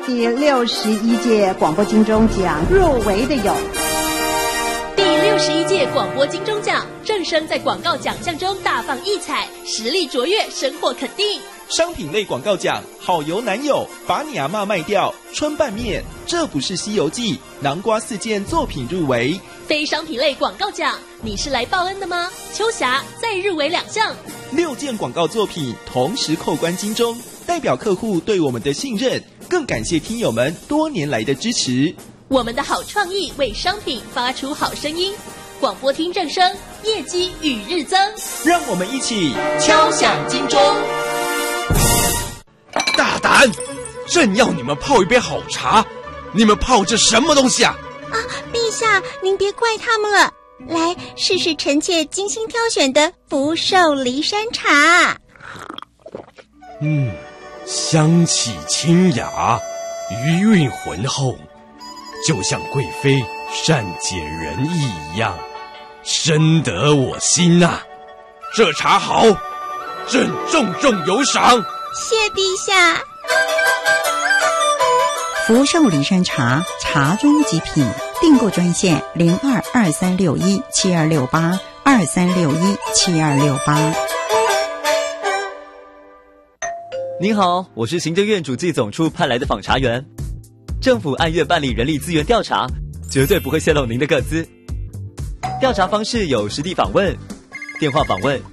第61届广播金钟奖入围的有第61届广播金钟奖，正声在广告奖项中大放异彩，实力卓越，深获肯定。 商品类广告奖，好油男友，把你阿嬷卖掉，春拌面，这不是西游记，南瓜4件作品入围。 非商品类广告奖，你是来报恩的吗？秋霞再入围2项 ，6件广告作品同时扣关金钟，代表客户对我们的信任，更感谢听友们多年来的支持。 我们的好创意为商品发出好声音，广播听正声，业绩与日增。 让我们一起敲响金钟。 大胆！朕要你们泡一杯好茶，你们泡这什么东西啊？ 陛下，您别怪他们了。来，试试臣妾精心挑选的福寿梨山茶。 香气清雅，余韵浑厚，就像贵妃善解人意一样，深得我心啊！这茶好，朕重重有赏。 谢陛下。 福寿梨山茶，茶中极品。订购专线0223617268，23617268。 您好，我是行政院主计总处派来的访查员。政府按月办理人力资源调查，绝对不会泄露您的个资。调查方式有实地访问、电话访问、